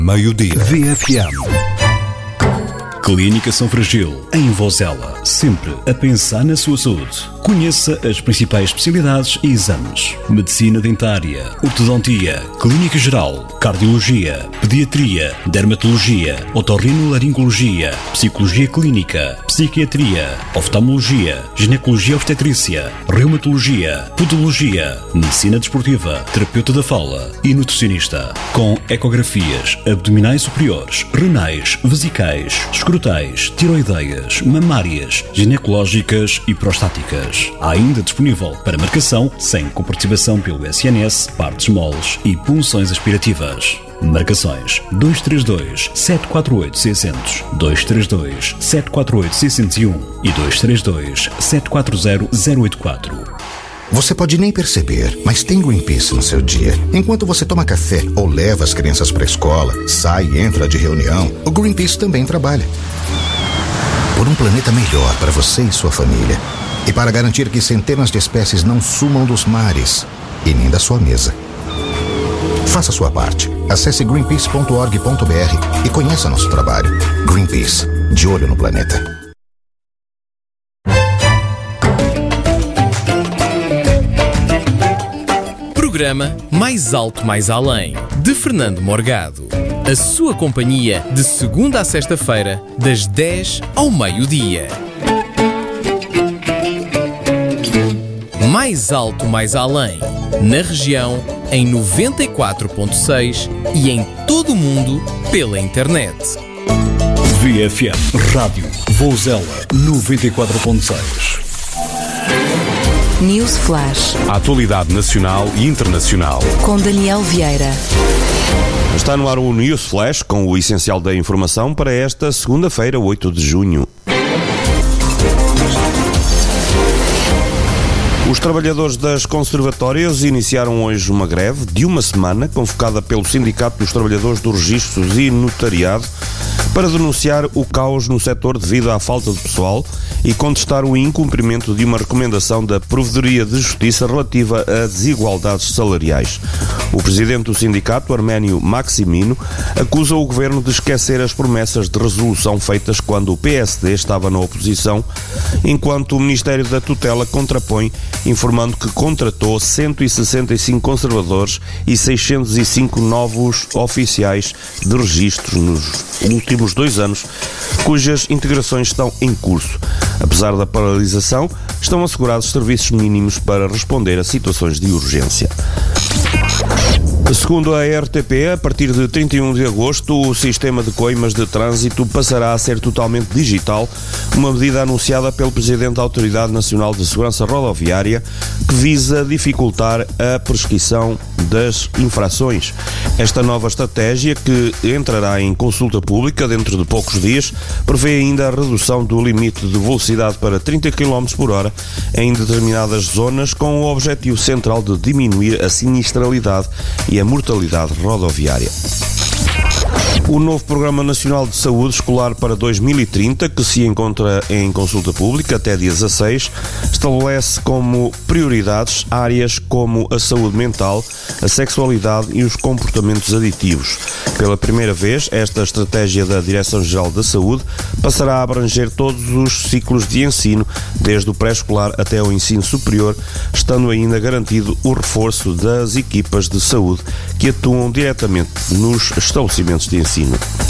Meio-dia. VFM. Clínica São Fragil, em Vozela, sempre a pensar na sua saúde. Conheça as principais especialidades e exames: medicina dentária, ortodontia, clínica geral, cardiologia, pediatria, dermatologia, otorrinolaringologia, psicologia clínica, psiquiatria, oftalmologia, ginecologia obstetrícia, reumatologia, podologia, medicina desportiva, terapeuta da fala e nutricionista. Com ecografias abdominais superiores, renais, vesicais, escrotais, tiroideias, mamárias, ginecológicas e prostáticas. Há ainda disponível para marcação, sem comparticipação pelo SNS, partes moles e punções aspirativas. Marcações 232-748-600, 232-748-601 e 232-740-084. Você pode nem perceber, mas tem Greenpeace no seu dia. Enquanto você toma café ou leva as crianças para a escola, sai e entra de reunião, o Greenpeace também trabalha. Por um planeta melhor para você e sua família. E para garantir que centenas de espécies não sumam dos mares e nem da sua mesa. Faça sua parte. Acesse greenpeace.org.br e conheça nosso trabalho. Greenpeace, de olho no planeta. Programa Mais Alto Mais Além, de Fernando Morgado. A sua companhia de segunda a sexta-feira, das 10 ao meio-dia. Mais Alto Mais Além, na região, em 94.6 e em todo o mundo pela internet. VFM Rádio Vozela 94.6. News Flash. A atualidade nacional e internacional. Com Daniel Vieira. Está no ar o News Flash com o essencial da informação para esta segunda-feira, 8 de junho. Os trabalhadores das conservatórias iniciaram hoje uma greve de uma semana, convocada pelo Sindicato dos Trabalhadores dos Registros e Notariado, para denunciar o caos no setor devido à falta de pessoal e contestar o incumprimento de uma recomendação da Provedoria de Justiça relativa a desigualdades salariais. O presidente do sindicato, Arménio Maximino, acusa o governo de esquecer as promessas de resolução feitas quando o PSD estava na oposição, enquanto o Ministério da Tutela contrapõe, informando que contratou 165 conservadores e 605 novos oficiais de registros nos últimos 2 anos, cujas integrações estão em curso. Apesar da paralisação, estão assegurados serviços mínimos para responder a situações de urgência. Segundo a RTP, a partir de 31 de agosto, o sistema de coimas de trânsito passará a ser totalmente digital, uma medida anunciada pelo Presidente da Autoridade Nacional de Segurança Rodoviária, que visa dificultar a prescrição das infrações. Esta nova estratégia, que entrará em consulta pública dentro de poucos dias, prevê ainda a redução do limite de velocidade para 30 km por hora em determinadas zonas, com o objetivo central de diminuir a sinistralidade e a mortalidade rodoviária. O novo Programa Nacional de Saúde Escolar para 2030, que se encontra em consulta pública até dia 16, estabelece como prioridades áreas como a saúde mental, a sexualidade e os comportamentos aditivos. Pela primeira vez, esta estratégia da Direção-Geral da Saúde passará a abranger todos os ciclos de ensino, desde o pré-escolar até ao ensino superior, estando ainda garantido o reforço das equipas de saúde que atuam diretamente nos estabelecimentos de ensino.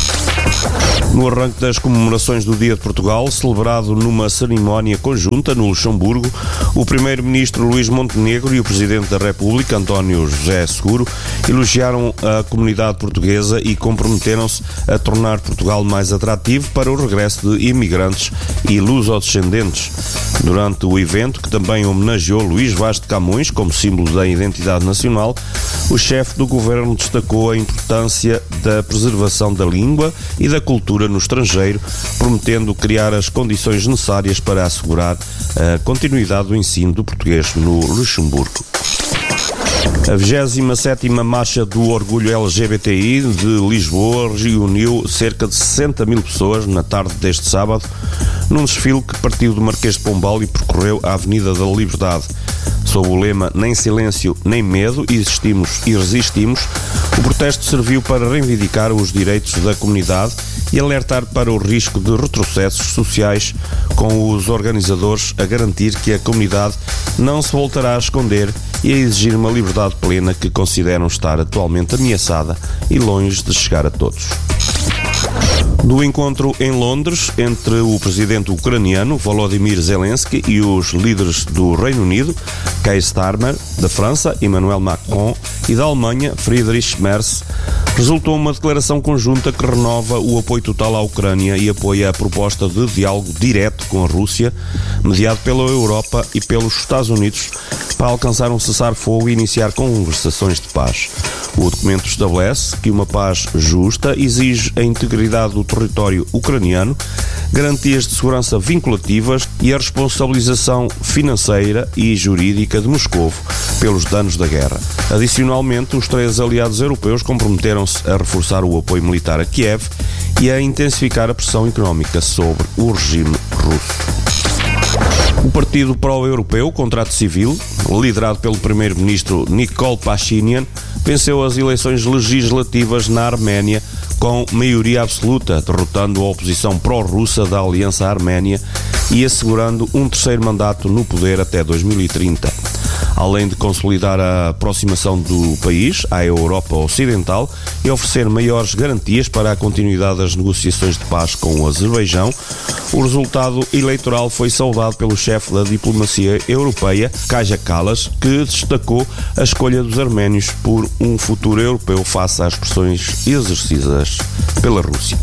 No arranque das comemorações do Dia de Portugal, celebrado numa cerimónia conjunta no Luxemburgo, o Primeiro-Ministro Luís Montenegro e o Presidente da República, António José Seguro, elogiaram a comunidade portuguesa e comprometeram-se a tornar Portugal mais atrativo para o regresso de imigrantes e lusodescendentes. Durante o evento, que também homenageou Luís Vaz de Camões como símbolo da identidade nacional, o chefe do governo destacou a importância da preservação da língua e da cultura no estrangeiro, prometendo criar as condições necessárias para assegurar a continuidade do ensino do português no Luxemburgo. A 27ª Marcha do Orgulho LGBTI de Lisboa reuniu cerca de 60 mil pessoas na tarde deste sábado, num desfile que partiu do Marquês de Pombal e percorreu a Avenida da Liberdade. Sob o lema "Nem silêncio, nem medo, existimos e resistimos", o protesto serviu para reivindicar os direitos da comunidade e alertar para o risco de retrocessos sociais, com os organizadores a garantir que a comunidade não se voltará a esconder e a exigir uma liberdade plena que consideram estar atualmente ameaçada e longe de chegar a todos. Do encontro em Londres entre o presidente ucraniano Volodymyr Zelensky e os líderes do Reino Unido, Keir Starmer, da França, Emmanuel Macron, e da Alemanha, Friedrich Merz, resultou uma declaração conjunta que renova o apoio total à Ucrânia e apoia a proposta de diálogo direto com a Rússia, mediado pela Europa e pelos Estados Unidos, para alcançar um cessar-fogo e iniciar conversações de paz. O documento estabelece que uma paz justa exige a integridade do território ucraniano, garantias de segurança vinculativas e a responsabilização financeira e jurídica de Moscovo pelos danos da guerra. Adicionalmente, os 3 aliados europeus comprometeram-se a reforçar o apoio militar a Kiev e a intensificar a pressão económica sobre o regime russo. O Partido Pró-Europeu Contrato Civil, liderado pelo primeiro-ministro Nikol Pashinyan, venceu as eleições legislativas na Arménia com maioria absoluta, derrotando a oposição pró-russa da Aliança Arménia e assegurando um 3º mandato no poder até 2030. Além de consolidar a aproximação do país à Europa Ocidental e oferecer maiores garantias para a continuidade das negociações de paz com o Azerbaijão, o resultado eleitoral foi saudado pelo chefe da diplomacia europeia, Kaja Kallas, que destacou a escolha dos arménios por um futuro europeu face às pressões exercidas pela Rússia.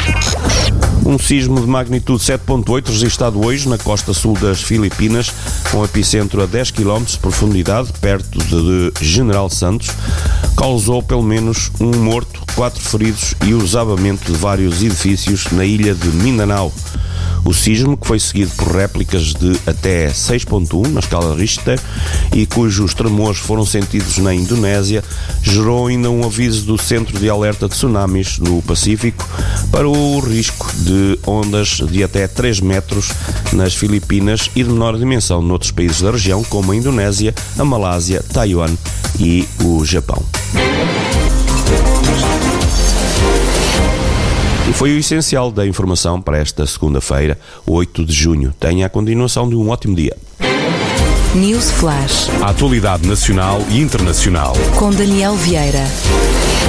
Um sismo de magnitude 7.8 registrado hoje na costa sul das Filipinas, com epicentro a 10 km de profundidade, perto de General Santos, causou pelo menos um morto, 4 feridos e o desabamento de vários edifícios na ilha de Mindanao. O sismo, que foi seguido por réplicas de até 6.1 na escala Richter e cujos tremores foram sentidos na Indonésia, gerou ainda um aviso do Centro de Alerta de Tsunamis no Pacífico para o risco de ondas de até 3 metros nas Filipinas e de menor dimensão noutros países da região, como a Indonésia, a Malásia, Taiwan e o Japão. E foi o essencial da informação para esta segunda-feira, 8 de junho. Tenha a continuação de um ótimo dia. News Flash. A atualidade nacional e internacional. Com Daniel Vieira.